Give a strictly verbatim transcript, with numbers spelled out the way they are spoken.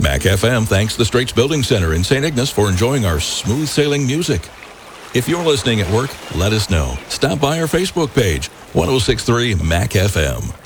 Mac F M thanks the Straits Building Center in Saint Ignace for enjoying our smooth sailing music. If you're listening at work, let us know. Stop by our Facebook page, ten sixty-three Mac F M.